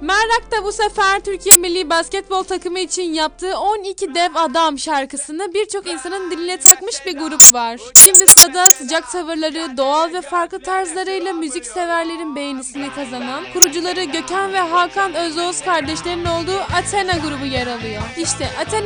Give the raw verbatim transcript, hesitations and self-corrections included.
Merrak da bu sefer Türkiye Milli Basketbol takımı için yaptığı on iki Dev Adam şarkısını birçok insanın diline takmış bir grup var. Şimdi sırada sıcak tavırları, doğal ve farklı tarzlarıyla müzik severlerin beğenisini kazanan, kurucuları Gökhan ve Hakan Özoğuz kardeşlerin olduğu Athena grubu yer alıyor. İşte Athena